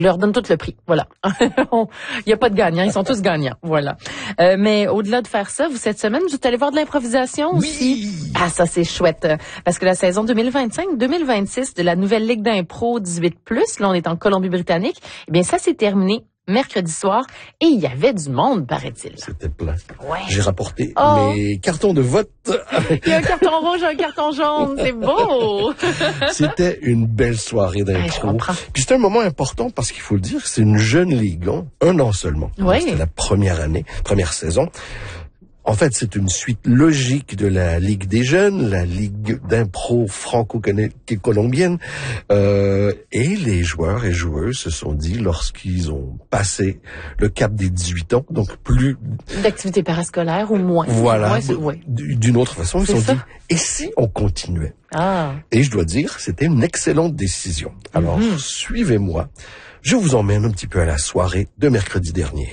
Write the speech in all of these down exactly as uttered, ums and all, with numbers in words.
leur donne tout le prix, voilà. Il n'y a pas de gagnants, ils sont tous gagnants, voilà. Euh, mais au-delà de faire ça, vous, cette semaine, vous êtes allé voir de l'improvisation aussi. Oui. Ah, ça c'est chouette, parce que la saison deux mille vingt-cinq deux mille vingt-six de la nouvelle Ligue d'impro dix-huit plus, là on est en Colombie-Britannique, eh bien ça s'est terminé mercredi soir, et il y avait du monde, paraît-il. C'était plein. Ouais. J'ai rapporté oh. mes cartons de vote. Il y a un carton rouge, un carton jaune, c'est beau. C'était une belle soirée d'impro. Ouais, Puis c'est un moment important parce qu'il faut le dire, c'est une jeune ligue, hein, un an seulement. Oui. C'était la première année, première saison. En fait, c'est une suite logique de la Ligue des jeunes, la Ligue d'impro franco-colombienne. Euh, et les joueurs et joueuses se sont dit, lorsqu'ils ont passé le cap des dix-huit ans, donc plus... D'activité parascolaire ou moins. Voilà. Ouais, ouais. D'une autre façon, ils se sont ça. dit, et si on continuait? Ah. Et je dois dire, c'était une excellente décision. Alors, mm-hmm. suivez-moi. Je vous emmène un petit peu à la soirée de mercredi dernier.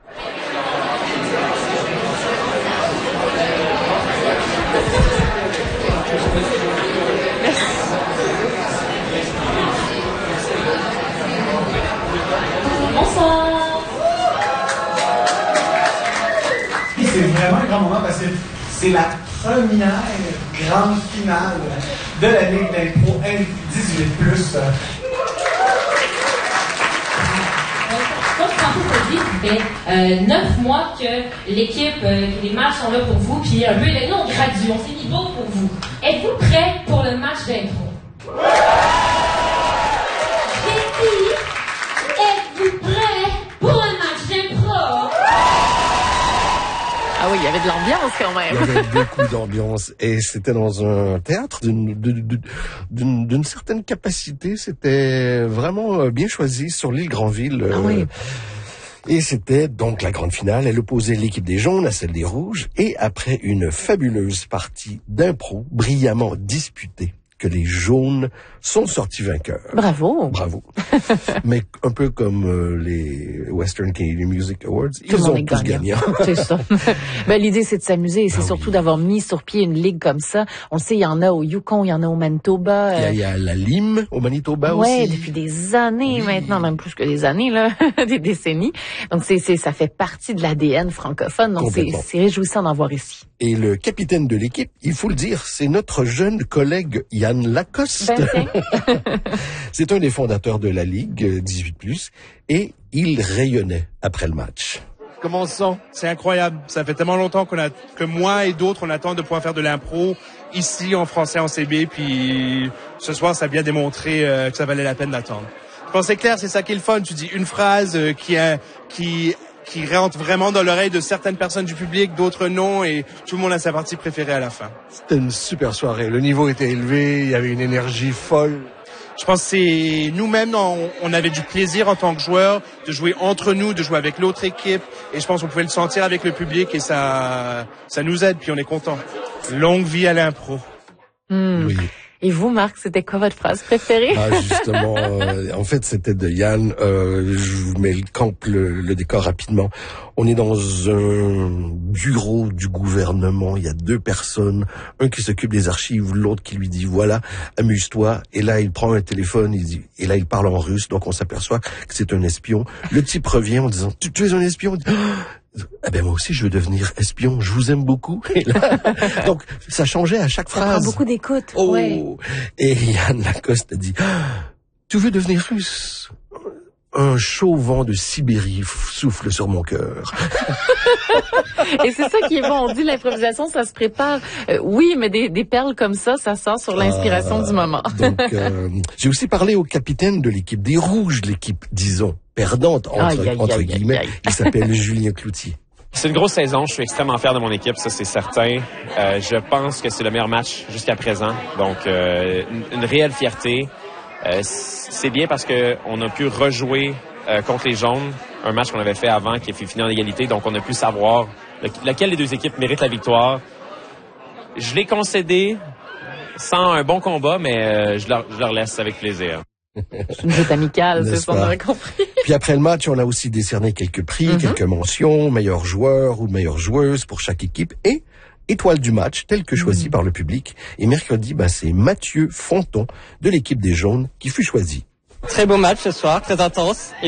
C'est vraiment un grand moment parce que c'est la première grande finale de la Ligue d'impro dix-huit plus. Ça fait euh, neuf mois que l'équipe, euh, que les matchs sont là pour vous, puis un peu, nous on gradue, on fait niveau pour vous. Êtes-vous prêts pour le match d'impro? J'ai dit, êtes-vous prêts pour le match d'impro? Ah oui, il y avait de l'ambiance quand même. Il y avait beaucoup d'ambiance et c'était dans un théâtre d'une, d'une, d'une, d'une certaine capacité. C'était vraiment bien choisi sur l'île Granville. Ah oui. Et c'était donc la grande finale. Elle opposait l'équipe des jaunes à celle des rouges. Et après une fabuleuse partie d'impro brillamment disputée, que les jaunes sont sortis vainqueurs. Bravo. Bravo. Mais un peu comme euh, les Western Canadian Music Awards, Tout ils ont tous gagné. C'est ça. Ben, l'idée, c'est de s'amuser et c'est ah, surtout oui. d'avoir mis sur pied une ligue comme ça. On le sait, il y en a au Yukon, il y en a au Manitoba. Il y a, il y a la Lime au Manitoba ouais, aussi. Ouais, depuis des années oui. maintenant, même plus que des années, là, des décennies. Donc, c'est, c'est, ça fait partie de l'A D N francophone. Donc, c'est, c'est réjouissant d'en voir ici. Et le capitaine de l'équipe, il faut le dire, c'est notre jeune collègue Yann Lacoste. Ben, c'est un des fondateurs de la Ligue dix-huit plus et il rayonnait après le match. Comment on se sent? C'est incroyable. Ça fait tellement longtemps qu'on a, que moi et d'autres, on attend de pouvoir faire de l'impro ici en français en C B. Puis ce soir, ça a bien démontré euh, que ça valait la peine d'attendre. Je pense que c'est clair, c'est ça qui est le fun. Tu dis une phrase euh, qui a, qui qui rentre vraiment dans l'oreille de certaines personnes du public, d'autres non, et tout le monde a sa partie préférée à la fin. C'était une super soirée. Le niveau était élevé, il y avait une énergie folle. Je pense que c'est nous-mêmes, on, on avait du plaisir en tant que joueurs de jouer entre nous, de jouer avec l'autre équipe, et je pense qu'on pouvait le sentir avec le public, et ça, ça nous aide, puis on est content. Longue vie à l'impro. Mmh. Oui. Et vous, Marc, c'était quoi votre phrase préférée? Ah, justement, euh, en fait, c'était de Yann. Euh, je vous mets le camp, le, le décor rapidement. On est dans un bureau du gouvernement. Il y a deux personnes, un qui s'occupe des archives, l'autre qui lui dit voilà, amuse-toi. Et là, il prend un téléphone, il dit, et là, il parle en russe. Donc, on s'aperçoit que c'est un espion. Le type revient en disant tu, tu es un espion. Eh ben moi aussi je veux devenir espion, je vous aime beaucoup. Et là, donc ça changeait à chaque ça phrase. Prend beaucoup d'écoute. Oh. Ouais. Et Yann Lacoste a dit tu veux devenir russe? Un chaud vent de Sibérie souffle sur mon cœur. Et c'est ça qui est bon. On dit l'improvisation, ça se prépare. Euh, oui, mais des, des perles comme ça, ça sort sur l'inspiration euh, du moment. Donc, euh, j'ai aussi parlé au capitaine de l'équipe des Rouges, l'équipe, disons, perdante, entre, aïe, aïe, entre aïe, guillemets. Aïe, aïe. Il s'appelle Julien Cloutier. C'est une grosse saison. Je suis extrêmement fier de mon équipe, ça c'est certain. Euh, je pense que c'est le meilleur match jusqu'à présent. Donc, euh, une, une réelle fierté. Euh, c'est bien parce que on a pu rejouer euh, contre les Jaunes, un match qu'on avait fait avant qui a fait finir en égalité, donc on a pu savoir le, laquelle des deux équipes mérite la victoire. Je l'ai concédé sans un bon combat, mais euh, je, leur, je leur laisse avec plaisir. C'est une jette amicale, c'est ça, on aurait compris. Puis après le match, on a aussi décerné quelques prix, mm-hmm. quelques mentions, meilleur joueur ou meilleure joueuse pour chaque équipe et étoile du match, telle que choisie mmh. par le public. Et mercredi, ben, c'est Mathieu Fonton de l'équipe des Jaunes qui fut choisi. Très beau match ce soir, très intense.